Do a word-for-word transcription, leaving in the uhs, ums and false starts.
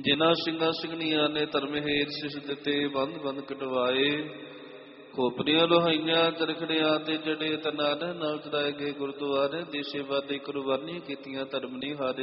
ਜਿਨ੍ਹਾਂ ਸਿੰਘਾਂ ਸਿੰਘਣੀਆਂ ਨੇ ਧਰਮ ਹੇਰ ਸਿਸ ਦਿੱਤੇ, ਬੰਦ ਬੰਦ ਕਟਵਾਏ, ਖੋਪਰੀਆਂ ਲੋਹਾਈਆਂ ਚਰਖੜਿਆਂ ਤੇ ਜੜੇ ਤਨਾਰ ਨਾਲ ਚੜਾਏ ਗਏ ਗੁਰਦੁਆਰੇ, ਦੇਸ਼ੇ ਵਾਦੇ ਕੁਰਬਾਨੀਆਂ ਕੀਤੀਆਂ ਧਰਮ ਨਿਹਾਰੇ।